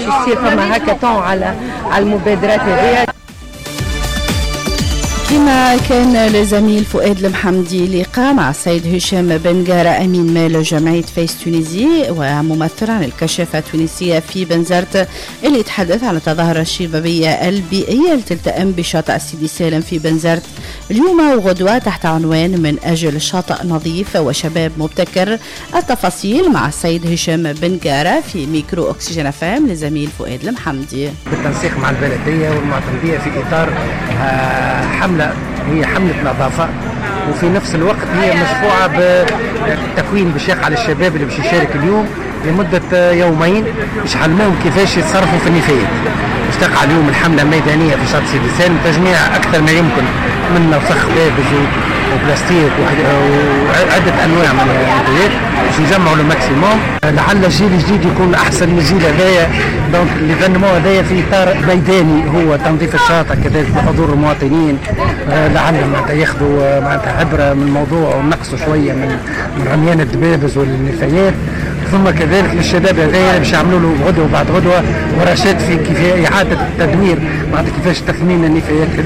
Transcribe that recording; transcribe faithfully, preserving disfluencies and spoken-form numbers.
يصير فما هاكاثون على على المبادرات هذه. كما كان الزميل فؤاد المحمدي لقاء مع السيد هشام بن جارة أمين مال جمعية فايس تونيزي وممثل عن الكشافة التونسية في بنزرت، اللي يتحدث عن التظاهرة الشبابية البيئية اللي تلتئم بشاطئ السيدي سالم في بنزرت اليوم وغدوة تحت عنوان من أجل شاطئ نظيف وشباب مبتكر. التفاصيل مع السيد هشام بن جارة في ميكرو أكسجين فام لزميل فؤاد المحمدي. بالتنسيق مع البلدية والمعتمدية في إطار حملة هي حملة نظافة، وفي نفس الوقت هي مشفوعة بالتكوين بشاق على الشباب اللي باش يشارك اليوم لمدة يومين باش يعلموهم كيفاش يتصرفوا في النفايات. باش تقع اليوم الحملة ميدانية في شاطئ سيدي سالم تجميع أكثر ما يمكن من وسخ بابز وبلاستيك وعدة أنواع من النفايات باش نجمعوا الماكسيموم. لعل الجيل الجديد يكون أحسن من الجيل هذايا، دونك اللي ظنموه هذايا في إطار ميداني هو تنظيف الشاطئ كذلك بحضور المواطنين. لعل معناتها ياخذوا معناتها عبرة من الموضوع ونقصوا شوية من من رميان الدبابز والنفايات. ثم كذلك للشباب هذايا باش يعملوا له غدوه بعد غدوه ورشات في كيف اعاده التدوير معناتها كيفاش تثمين النفايات.